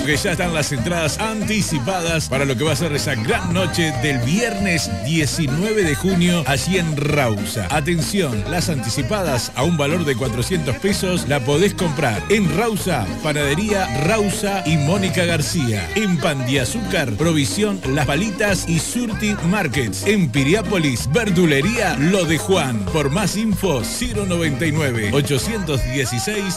que ya están las entradas anticipadas para lo que va a ser esa gran noche del viernes 19 de junio allí en Rausa. Atención, las anticipadas a un valor de 400 pesos la podés comprar en Rausa, Panadería Rausa y Mónica García. En Pan de Azúcar, Provisión Las Palitas y Surti Markets. En Piriápolis, Verdulería Lo de Juan. Por más info, 099 816